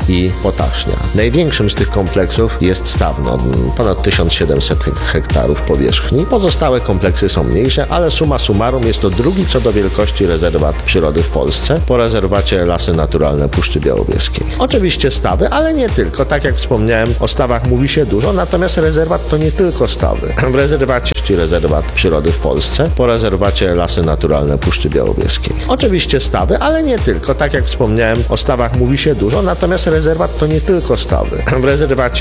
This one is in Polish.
i Potasznia. Największym z tych kompleksów jest Stawno, ponad 1700 hektarów powierzchni. Pozostałe kompleksy są mniejsze, ale summa summarum jest to drugi co do wielkości rezerwat przyrody w Polsce, po rezerwacie Lasy Naturalne Puszczy Białowieskiej. Oczywiście stawy, ale nie tylko. Tak jak wspomniałem, o stawach mówi się dużo, natomiast rezerwat to nie tylko stawy. W rezerwacie rezerwat przyrody w Polsce, po rezerwacie Lasy Naturalne Puszczy Białowieskiej. Oczywiście stawy, ale nie tylko. Tak jak wspomniałem, o stawach mówi się dużo, natomiast rezerwat to nie tylko stawy. W rezerwacie